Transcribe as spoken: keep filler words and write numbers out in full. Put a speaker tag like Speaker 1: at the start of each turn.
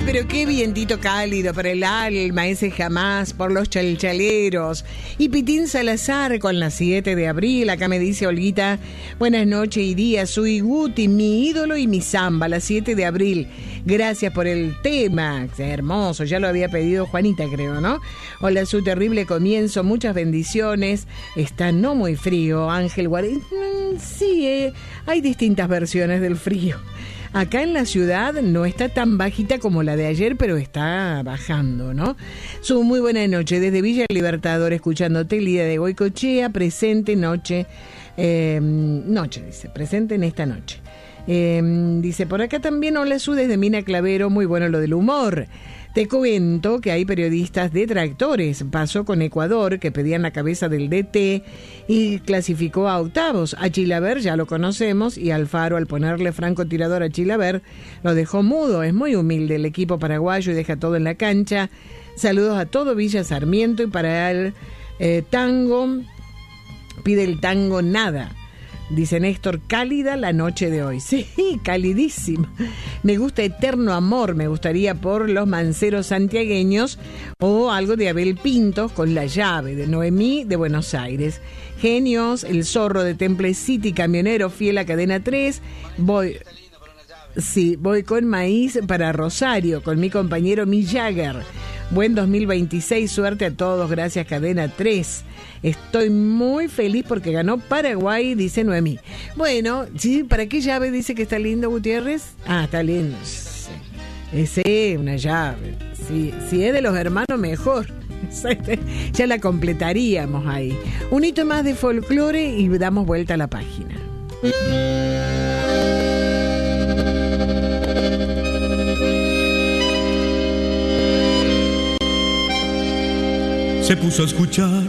Speaker 1: pero qué vientito cálido para el alma, ese jamás, por los chalchaleros. Y Pitín Salazar con la siete de abril, acá me dice Olguita, buenas noches y días, soy Guti, mi ídolo y mi samba, la siete de abril. Gracias por el tema, hermoso, ya lo había pedido Juanita, creo, ¿no? Hola, su terrible comienzo, muchas bendiciones. Está no muy frío, Ángel Guarén. Sí, eh, hay distintas versiones del frío. Acá en la ciudad no está tan bajita como la de ayer, pero está bajando, ¿no? Su muy buena noche desde Villa Libertador, escuchándote, Lidia de Goicochea, presente noche, eh, noche, dice, presente en esta noche. Eh, dice, por acá también, hola, Su, desde Mina Clavero, muy bueno lo del humor. Te cuento que hay periodistas detractores. Pasó con Ecuador, que pedían la cabeza del D T y clasificó a octavos. A Chilaver ya lo conocemos y Alfaro, al ponerle francotirador a Chilaver, lo dejó mudo. Es muy humilde el equipo paraguayo y deja todo en la cancha. Saludos a todo Villa Sarmiento y para el eh, tango, pide el tango nada. Dice Néstor, cálida la noche de hoy. Sí, calidísima. Me gusta Eterno Amor, me gustaría por los manceros santiagueños o algo de Abel Pintos con La Llave, de Noemí de Buenos Aires. Genios, El Zorro de Temple City, camionero fiel a Cadena tres. Voy, sí, voy con Maíz para Rosario, con mi compañero Mick Jagger. Buen dos mil veintiséis, suerte a todos, gracias Cadena tres. Estoy muy feliz porque ganó Paraguay, dice Noemí. Bueno, sí, ¿para qué llave dice que está lindo, Gutiérrez? Ah, está lindo. Sí. Ese, una llave. Sí, si es de los hermanos, mejor. Ya la completaríamos ahí. Un hito más de folclore y damos vuelta a la página.
Speaker 2: Se puso a escuchar